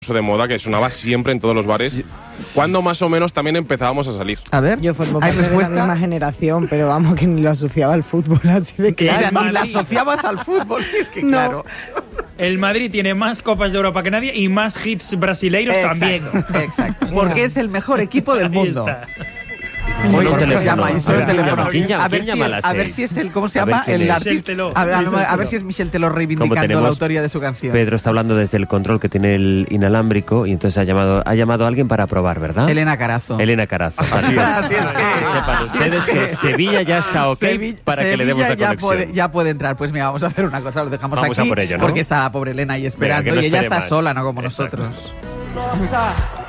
de moda que sonaba siempre en todos los bares, cuando más o menos también empezábamos a salir. A ver, yo formo parte de la misma generación, pero vamos, que ni lo asociaba al fútbol, así de claro. O sea, ni la asociabas al fútbol, sí, es que claro. El Madrid tiene más Copas de Europa que nadie y más hits brasileiros también. Exacto, porque es el mejor equipo del mundo. Oye, el teléfono. A ver si es el, ¿cómo se llama? El artista. A ver si es Michel Teló reivindicando la autoría de su canción. Pedro está hablando desde el control que tiene el inalámbrico y entonces ha llamado a alguien para probar, ¿verdad? Elena Carazo. Así es que sepan ustedes que Sevilla ya está ok para que le demos la conexión. Ya puede entrar. Pues mira, vamos a hacer una cosa, lo dejamos vamos aquí a por ello, ¿no? Porque está la pobre Elena ahí esperando. Venga, y ella está más. sola, no como Exacto. nosotros.